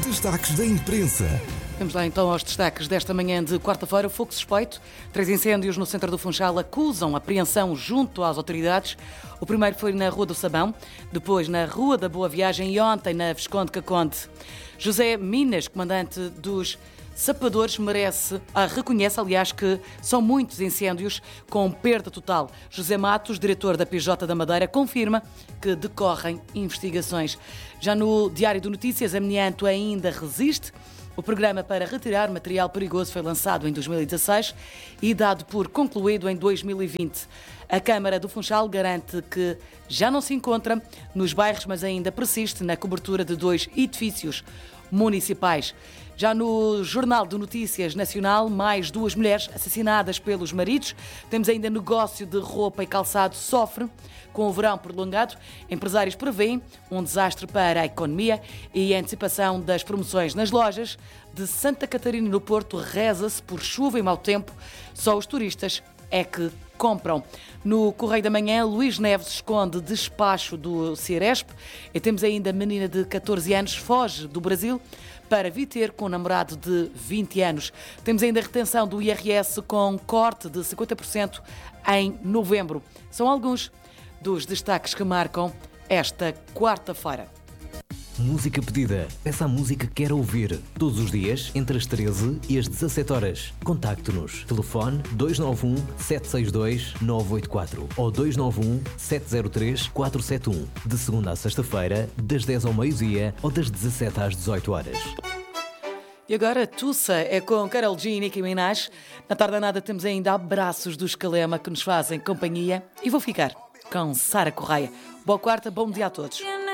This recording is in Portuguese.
Destaques da imprensa. Vamos lá então aos destaques desta manhã de quarta-feira. Fogo suspeito. 3 incêndios no centro do Funchal acusam apreensão junto às autoridades. O primeiro foi na Rua do Sabão, depois na Rua da Boa Viagem e ontem na Visconde Caconde. José Minas, comandante dos Sapadores, reconhece, aliás, que são muitos incêndios com perda total. José Matos, diretor da PJ da Madeira, confirma que decorrem investigações. Já no Diário de Notícias, Amianto ainda resiste. O programa para retirar material perigoso foi lançado em 2016 e dado por concluído em 2020. A Câmara do Funchal garante que já não se encontra nos bairros, mas ainda persiste na cobertura de 2 edifícios municipais. Já no Jornal de Notícias Nacional, mais 2 mulheres assassinadas pelos maridos. Temos ainda negócio de roupa e calçado sofre com o verão prolongado. Empresários prevêem um desastre para a economia e a antecipação das promoções nas lojas de Santa Catarina no Porto. Reza-se por chuva e mau tempo. Só os turistas é que compram. No Correio da Manhã, Luís Neves esconde despacho do Ciresp. E temos ainda a menina de 14 anos foge do Brasil para vir ter com um namorado de 20 anos. Temos ainda a retenção do IRS com corte de 50% em novembro. São alguns dos destaques que marcam esta quarta-feira. Música pedida. Peça a música que quer ouvir. Todos os dias, entre as 13 e as 17 horas. Contacte-nos. Telefone 291 762 984 ou 291 703 471. De segunda a sexta-feira, das 10 ao meio-dia ou das 17 às 18 horas. E agora, Tussa é com Karol G e Nicki Minaj. Na tarde nada temos ainda abraços do Escalema que nos fazem companhia. E vou ficar com Sara Correia. Boa quarta, bom dia a todos.